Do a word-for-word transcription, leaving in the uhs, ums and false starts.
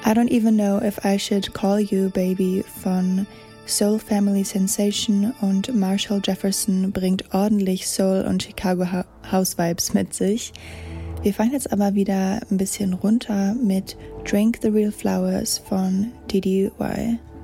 I Don't Even Know If I Should Call You Baby von Soul Family Sensation und Marshall Jefferson bringt ordentlich Soul und Chicago House Vibes mit sich. Wir fahren jetzt aber wieder ein bisschen runter mit Drink the Real Flowers von D D Y.